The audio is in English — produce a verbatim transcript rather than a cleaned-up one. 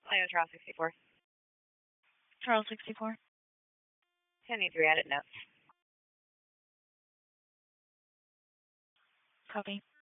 Iowa Charles sixty-four. Charles sixty-four. ten E three edit notes. Copy.